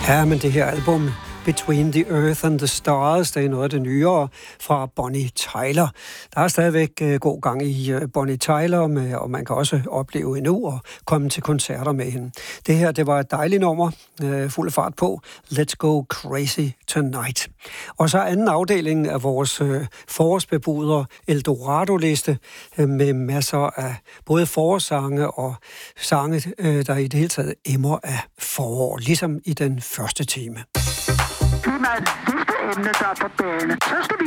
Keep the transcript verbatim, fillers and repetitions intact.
Ja, men det her album, Between the Earth and the Stars, det er noget af det nyere fra Bonnie Tyler. Der er stadigvæk uh, god gang i uh, Bonnie Tyler, med, og man kan også opleve endnu og komme til koncerter med hende. Det her, det var et dejligt nummer, uh, fuld fart på. Let's Go Crazy Tonight. Og så anden afdeling af vores uh, forårsbebuder Eldorado-liste uh, med masser af både forårssange og sange, uh, der i det hele taget emmer af forår, ligesom i den første time. Det er mig det sidste emne, der er på banen. Så skal vi